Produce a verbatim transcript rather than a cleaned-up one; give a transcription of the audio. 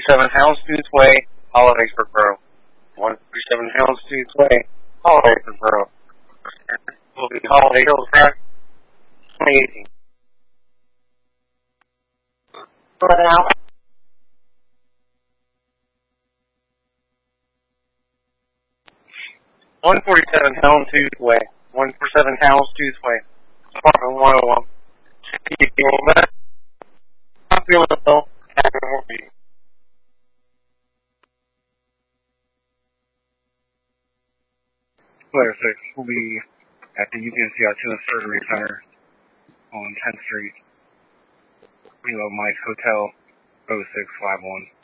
forty-seven Houndstooth Way, Hollidaysburg Borough. one forty-seven Houndstooth Way, Hollidaysburg Borough. Will be Holiday Hills Drive, twenty eighteen. eleven out. one forty-seven Houndstooth Way, one forty-seven Houndstooth Way, apartment one oh one. I'm feeling well. Having more meeting. Player six will be at the U P M C Altoona Surgery Center on tenth Street, below Mike's Hotel, oh six five one.